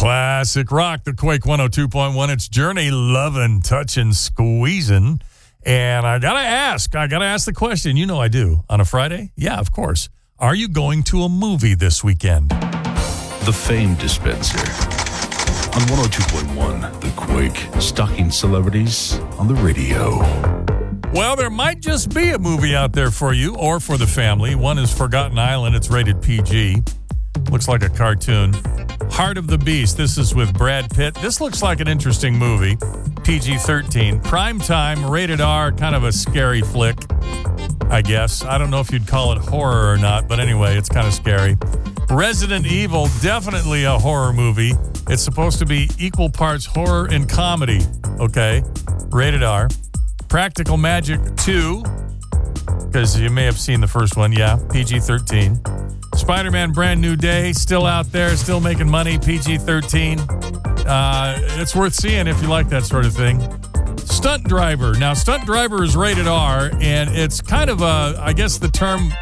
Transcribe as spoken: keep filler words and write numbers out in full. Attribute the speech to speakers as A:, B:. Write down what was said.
A: Classic rock, the Quake one oh two point one. It's Journey, lovin', touchin', squeezin'. And I got to ask, I got to ask the question. You know I do. On a Friday? Yeah, of course. Are you going to a movie this weekend?
B: The Fame Dispenser. On one oh two point one, The Quake. Stalking celebrities on the radio.
A: Well, there might just be a movie out there for you or for the family. One is Forgotten Island. It's rated P G. Looks like a cartoon. Heart of the Beast. This is with Brad Pitt. This looks like an interesting movie. P G thirteen. Primetime, rated R, kind of a scary flick, I guess. I don't know if you'd call it horror or not, but anyway, it's kind of scary. Resident Evil, definitely a horror movie. It's supposed to be equal parts horror and comedy, okay? Rated R. Practical Magic two, because you may have seen the first one, yeah, P G thirteen. Spider-Man Brand New Day, still out there, still making money, P G thirteen. Uh, it's worth seeing if you like that sort of thing. Stunt Driver. Now, Stunt Driver is rated R, and it's kind of a, I guess the term